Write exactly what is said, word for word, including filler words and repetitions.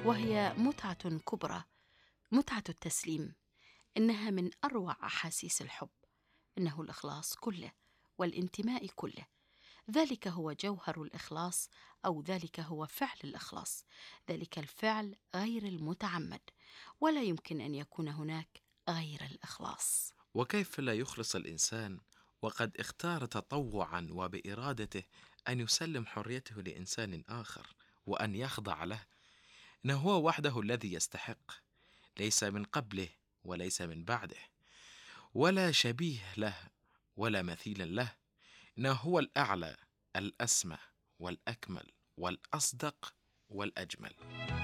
وهي متعة كبرى، متعة التسليم. إنها من أروع أحاسيس الحب، إنه الإخلاص كله والانتماء كله. ذلك هو جوهر الإخلاص، أو ذلك هو فعل الإخلاص، ذلك الفعل غير المتعمد، ولا يمكن أن يكون هناك غير الإخلاص. وكيف لا يخلص الإنسان وقد اختار تطوعا وبإرادته أن يسلم حريته لإنسان آخر وأن يخضع له؟ إنه هو وحده الذي يستحق، ليس من قبله وليس من بعده، ولا شبيه له ولا مثيل له. إنه هو الأعلى، الأسمى والأكمل والأصدق والأجمل.